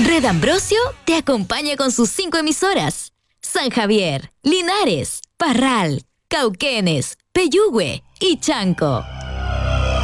Red Ambrosio te acompaña con sus 5 emisoras. San Javier, Linares, Parral, Cauquenes, Peyúgue y Chanco.